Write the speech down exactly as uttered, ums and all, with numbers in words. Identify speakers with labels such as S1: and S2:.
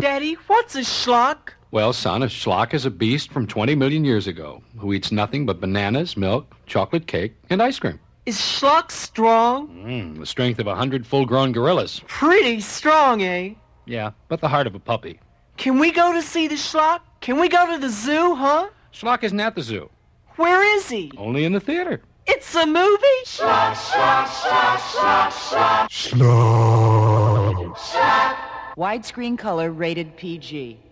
S1: Daddy, what's a schlock?
S2: Well, son, a schlock is a beast from twenty million years ago who eats nothing but bananas, milk, chocolate cake, and ice cream.
S1: Is schlock strong?
S2: Mm, the strength of a hundred full-grown gorillas.
S1: Pretty strong, eh?
S2: Yeah, but the heart of a puppy.
S1: Can we go to see the schlock? Can we go to the zoo, huh?
S2: Schlock isn't at the zoo.
S1: Where is he?
S2: Only in the theater.
S1: It's a movie? Schlock, schlock, schlock, schlock, schlock.
S3: Schlock.
S4: Widescreen color rated P G.